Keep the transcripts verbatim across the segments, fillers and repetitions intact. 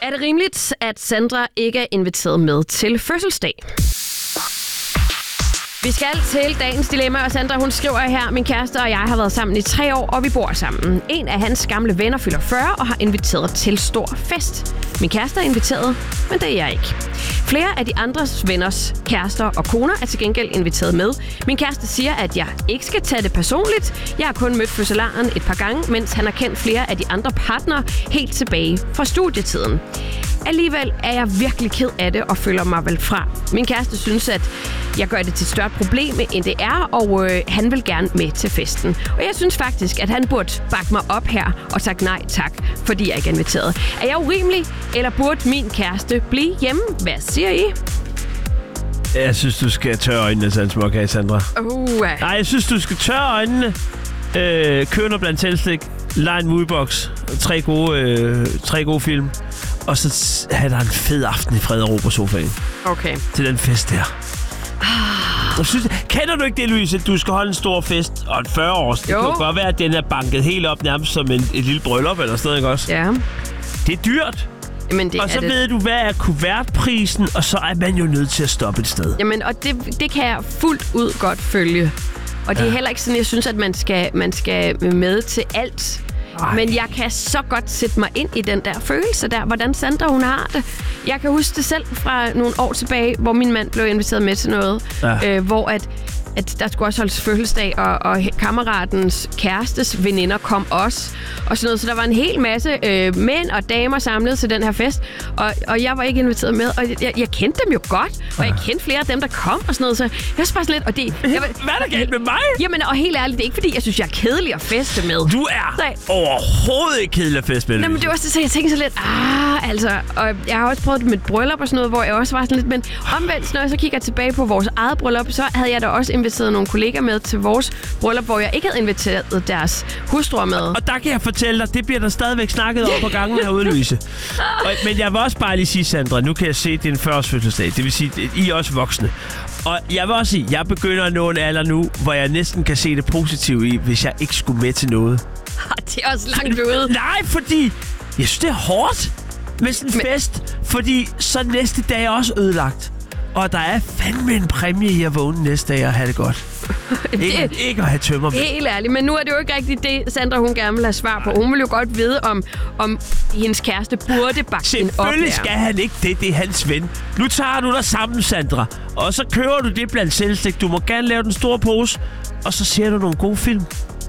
Er det rimeligt, at Sandra ikke er inviteret med til fødselsdag? Vi skal til dagens dilemma, og Sandra, hun skriver her: min kæreste og jeg har været sammen i tre år, og vi bor sammen. En af hans gamle venner fylder fyrre og har inviteret til stor fest. Min kæreste er inviteret, men det er jeg ikke. Flere af de andres venners kærester og koner er til gengæld inviteret med. Min kæreste siger, at jeg ikke skal tage det personligt. Jeg har kun mødt fødselaren et par gange, mens han har kendt flere af de andre partnere helt tilbage fra studietiden. Alligevel er jeg virkelig ked af det og føler mig vel fra. Min kæreste synes, at jeg gør det til et større problem, end det er, og øh, han vil gerne med til festen. Og jeg synes faktisk, at han burde bakke mig op her og sagt nej tak, fordi jeg ikke er inviteret. Er jeg urimelig, eller burde min kæreste blive hjemme? Hvad siger I? Jeg synes, du skal tørre øjnene, sådan småkage, Sandra. Uh. Nej, jeg synes, du skal tørre øjnene. Øh, køre noget blandt tilstik. Lege en moviebox. Tre gode, øh, tre gode film. Og så have der en fed aften i fred og ro på sofaen. Okay. Til den fest der. Ah. Synes, kender du ikke det, Louise? Du skal holde en stor fest og en fyrre års. Det kan godt være, at den er banket helt op nærmest som en, et lille bryllup eller sådan noget, ikke også? Ja. Det er dyrt. Jamen, det og så er det. ved du, hvad er kuvertprisen, og så er man jo nødt til at stoppe et sted. Jamen, og det, det kan jeg fuldt ud godt følge. Og det er ja. heller ikke sådan, jeg synes, at man skal, man skal med til alt. Ej. Men jeg kan så godt sætte mig ind i den der følelse der, hvordan Sandra hun har det. Jeg kan huske det selv fra nogle år tilbage, hvor min mand blev inviteret med til noget, ja. øh, hvor at, at der skulle også holdes fødselsdag, og, og kammeratens kærestes veninder kom også, og sådan noget. Så der var en hel masse øh, mænd og damer samlet til den her fest, og, og jeg var ikke inviteret med, og jeg, jeg kendte dem jo godt, og jeg kendte flere af dem, der kom og sådan noget, så jeg var bare sådan lidt, og det... Jeg, Hvad er der galt med mig? Jamen, og helt ærligt, det er ikke fordi, jeg synes, jeg er kedelig at feste med. Du er så, overhovedet ikke kedelig at feste med. Nej, men det var også det, så jeg tænkte så lidt, ah, altså, og jeg har også prøvet det med et bryllup og sådan noget, hvor jeg også var sådan lidt, men omvendt, når jeg så kigger tilbage på vores eget bryllup, så havde jeg da også inviteret nogle kolleger med til vores bryllup, hvor jeg ikke havde inviteret deres hustruer med. Og der kan jeg fortælle dig, det bliver der stadigvæk snakket om på gangen herude, Louise. Og, men jeg vil også bare lige sige, Sandra, nu kan jeg se, din første fødselsdag. Det vil sige, I er også voksne. Og jeg vil også sige, jeg begynder at nå en alder nu, hvor jeg næsten kan se det positive i, hvis jeg ikke skulle med til noget. Det er også langt ude. Nej, fordi jeg synes, det er hårdt med sådan en men... fest, fordi så næste dag er også ødelagt. Og der er fandme en præmie i at vågne næste dag og have det godt. Ikke, det, ikke at have tømmer med. Helt ærligt, men nu er det jo ikke rigtigt det, Sandra hun gerne vil have svar på. Hun vil jo godt vide, om, om hendes kæreste burde bakke hende op. Selvfølgelig skal han ikke det, det er hans ven. Nu tager du dig sammen, Sandra, og så kører du det blandt selvstik. Du må gerne lave den store pose, og så ser du nogle gode film.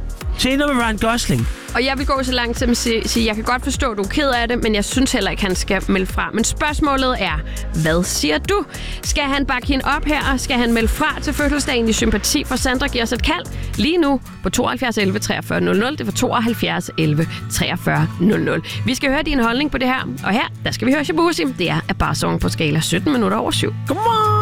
Se noget med Ryan Gosling. Og jeg vil gå så langt til at sige, sige, jeg kan godt forstå, at du er ked af det, men jeg synes heller ikke, han skal melde fra. Men spørgsmålet er, hvad siger du? Skal han bakke hende op her? Skal han melde fra til fødselsdagen i sympati for Sandra? Giver os et kald lige nu på tooghalvfjerds elleve treogfyrre nul nul. Det var tooghalvfjerds elleve treogfyrre nul nul. Vi skal høre din holdning på det her. Og her, der skal vi høre Shabuzi. Det er A Bar Song på skala sytten minutter over syv. Come on!